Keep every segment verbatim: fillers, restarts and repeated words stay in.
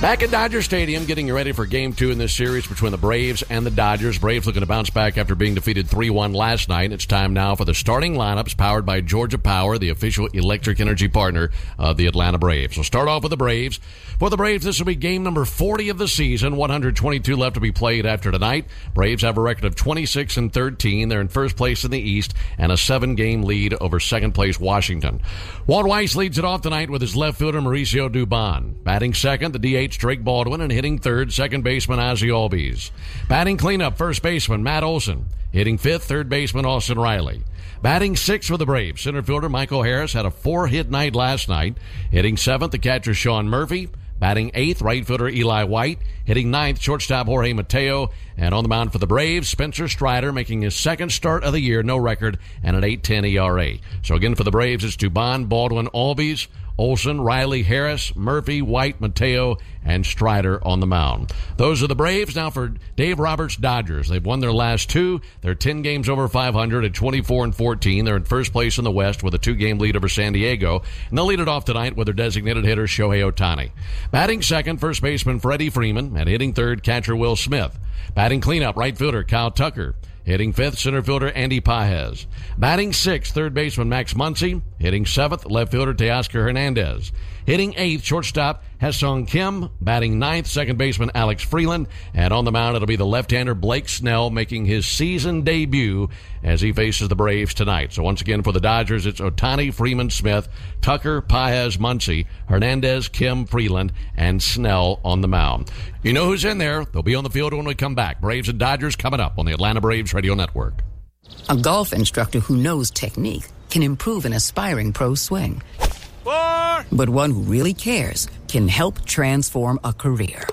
Back at Dodger Stadium, getting ready for Game two in this series between the Braves and the Dodgers. Braves looking to bounce back after being defeated three one last night. It's time now for the starting lineups powered by Georgia Power, the official electric energy partner of the Atlanta Braves. We'll start off with the Braves. For the Braves, this will be game number forty of the season. one hundred twenty-two left to be played after tonight. Braves have a record of twenty-six and thirteen. They're in first place in the East and a seven-game lead over second place Washington. Walt Weiss leads it off tonight with his left fielder Mauricio Dubon. Batting second, the D H Drake Baldwin, and hitting third, second baseman Ozzie Albies. Batting cleanup, first baseman Matt Olson. Hitting fifth, third baseman Austin Riley. Batting sixth for the Braves, center fielder Michael Harris had a four-hit night last night. Hitting seventh, the catcher Sean Murphy. Batting eighth, right fielder Eli White. Hitting ninth, shortstop Jorge Mateo. And on the mound for the Braves, Spencer Strider, making his second start of the year, no record, and an eight ten E R A. So again for the Braves, it's Dubon, Baldwin, Albies, Olson, Riley, Harris, Murphy, White, Mateo, and Strider on the mound. Those are the Braves. Now for Dave Roberts' Dodgers. They've won their last two. They're ten games over five hundred at twenty-four and fourteen. They're in first place in the West with a two-game lead over San Diego. And they'll lead it off tonight with their designated hitter, Shohei Ohtani. Batting second, first baseman Freddie Freeman. And hitting third, catcher Will Smith. Batting cleanup, right fielder Kyle Tucker. Hitting fifth, center fielder Andy Pajes. Batting sixth, third baseman Max Muncy. Hitting seventh, left fielder Teoscar Hernandez. Hitting eighth, shortstop Ha-Seong Kim. Batting ninth, second baseman Alex Freeland. And on the mound, it'll be the left-hander Blake Snell making his season debut as he faces the Braves tonight. So once again for the Dodgers, it's Ohtani, Freeman, Smith, Tucker, Pajes, Muncy, Hernandez, Kim, Freeland, and Snell on the mound. You know who's in there. They'll be on the field when we come back. Braves and Dodgers coming up on the Atlanta Braves Radio Network. A golf instructor who knows technique can improve an aspiring pro's swing. Four. But one who really cares can help transform a career.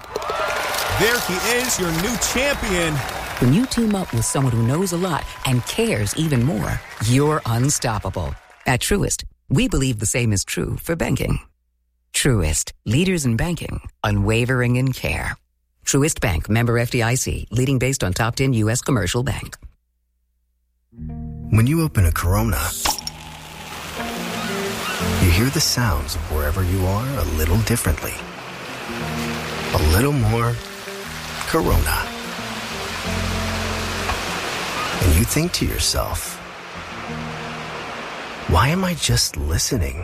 There he is, your new champion. When you team up with someone who knows a lot and cares even more, you're unstoppable. At Truist, we believe the same is true for banking. Truist, leaders in banking, unwavering in care. Truist Bank, member F D I C, leading based on top ten U S commercial bank. When you open a Corona, you hear the sounds of wherever you are a little differently. A little more Corona. And you think to yourself, why am I just listening?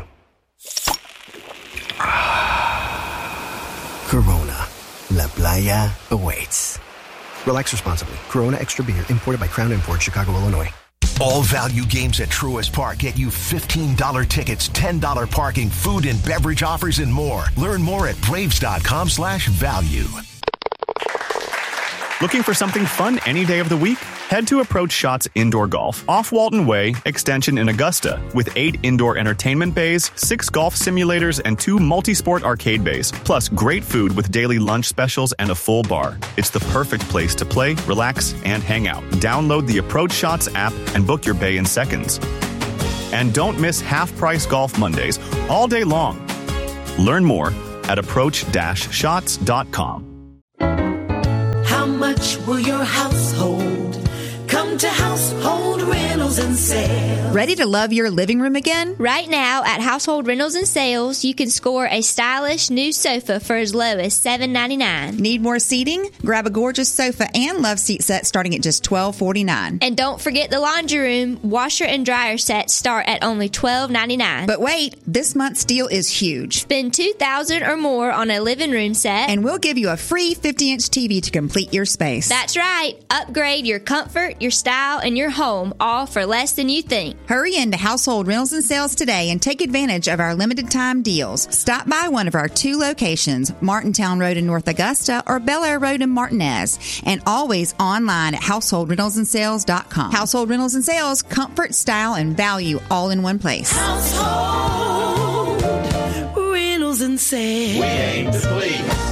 Corona. La Playa awaits. Relax responsibly. Corona Extra Beer, imported by Crown Imports, Chicago, Illinois. All value games at Truist Park get you fifteen dollars tickets, ten dollars parking, food and beverage offers, and more. Learn more at braves.com slash value. Looking for something fun any day of the week? Head to Approach Shots Indoor Golf, off Walton Way, extension in Augusta, with eight indoor entertainment bays, six golf simulators, and two multi-sport arcade bays, plus great food with daily lunch specials and a full bar. It's the perfect place to play, relax, and hang out. Download the Approach Shots app and book your bay in seconds. And don't miss half-price golf Mondays all day long. Learn more at approach dash shots dot com. How much will your household come to Household Rentals and Sales? Ready to love your living room again? Right now at Household Rentals and Sales, you can score a stylish new sofa for as low as seven ninety-nine. Need more seating? Grab a gorgeous sofa and love seat set starting at just twelve forty-nine. And don't forget the laundry room, washer and dryer sets start at only twelve ninety-nine. But wait, this month's deal is huge. Spend two thousand dollars or more on a living room set, and we'll give you a free fifty inch T V to complete your space. That's right. Upgrade your comfort, your style, and your home, all for less than you think. Hurry into Household Rentals and Sales today and take advantage of our limited time deals. Stop by one of our two locations, Martintown Road in North Augusta or Bel Air Road in Martinez, and always online at household rentals and sales dot com. Household Rentals and Sales, comfort, style, and value all in one place. Household Rentals and Sales. We aim to please.